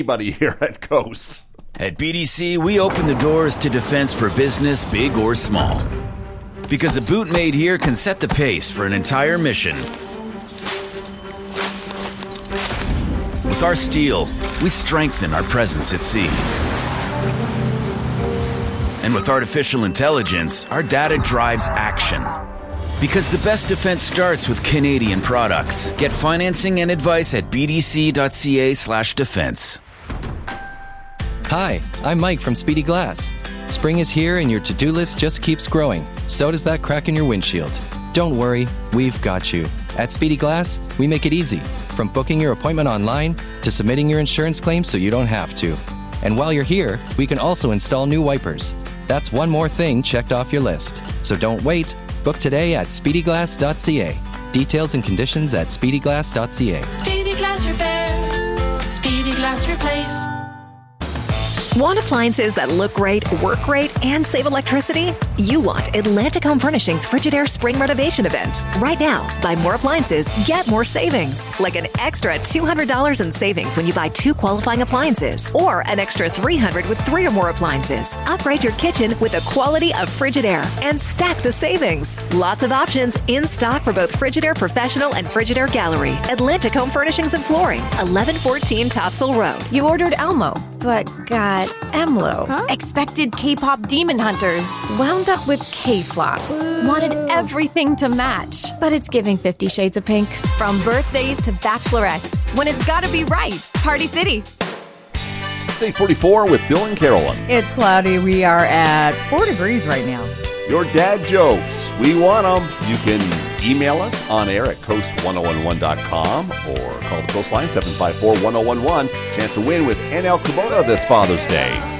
anybody here at Coast. At BDC, we open the doors to defense for business, big or small. Because a boot made here can set the pace for an entire mission. With our steel, we strengthen our presence at sea. And with artificial intelligence, our data drives action. Because the best defense starts with Canadian products. Get financing and advice at bdc.ca/defense. Hi, I'm Mike from Speedy Glass. Spring is here and your to-do list just keeps growing. So does that crack in your windshield. Don't worry, we've got you. At Speedy Glass, we make it easy. From booking your appointment online to submitting your insurance claim so you don't have to. And while you're here, we can also install new wipers. That's one more thing checked off your list. So don't wait. Book today at speedyglass.ca. Details and conditions at speedyglass.ca. Speedy Glass Repair. Speedy Glass Replace. Want appliances that look great, work great, and save electricity? You want Atlantic Home Furnishings Frigidaire Spring Renovation Event. Right now, buy more appliances, get more savings. Like an extra $200 in savings when you buy 2 qualifying appliances, or an extra $300 with 3 or more appliances. Upgrade your kitchen with the quality of Frigidaire and stack the savings. Lots of options in stock for both Frigidaire Professional and Frigidaire Gallery. Atlantic Home Furnishings and Flooring, 1114 Topsail Road. You ordered Elmo, but got Emlo. Huh? Expected K-pop demon hunters. Wound up with K-flops. Wanted everything to match. But it's giving 50 Shades of Pink. From birthdays to bachelorettes. When it's gotta be right. Party City. Day 44 with Bill and Carolyn. It's cloudy. We are at 4 degrees right now. Your dad jokes. We want them. You can email us on air at coast1011.com or call the Coast line 754-1011. Chance to win with NL Kubota this Father's Day.